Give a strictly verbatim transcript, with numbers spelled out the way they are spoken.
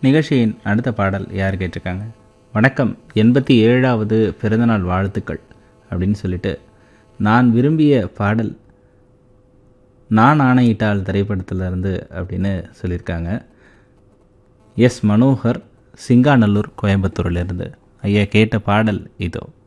நிகழ்ச்சியின் அடுத்த பாடல் யார் கேட்டிருக்காங்க? வணக்கம், எண்பத்தி ஏழாவது பிறந்தநாள் வாழ்த்துக்கள் அப்படின்னு சொல்லிட்டு நான் விரும்பிய பாடல் நான் ஆணையிட்டால் திரைப்படத்திலிருந்து அப்படின்னு சொல்லியிருக்காங்க. எஸ் மனோகர், சிங்காநல்லூர், கோயம்புத்தூரிலிருந்து. ஐயா கேட்ட பாடல் இதோ.